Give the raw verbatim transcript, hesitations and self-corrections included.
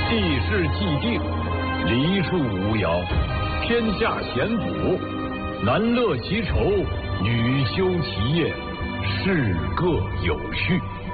地势既定，梨树无摇，天下咸补，男乐其愁，女休其厌，事各有序。